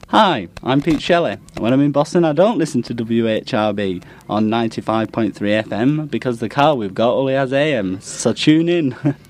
Hi, I'm Pete Shelley. When I'm in Boston, I don't listen to WHRB on 95.3 FM because the car we've got only has AM, so tune in.